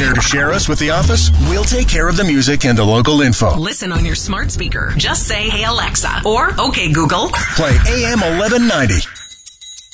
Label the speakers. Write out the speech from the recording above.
Speaker 1: Care to share us with the office? We'll take care of the music and the local info.
Speaker 2: Listen on your smart speaker. Just say, "Hey Alexa," or "Okay Google."
Speaker 1: Play AM 1190.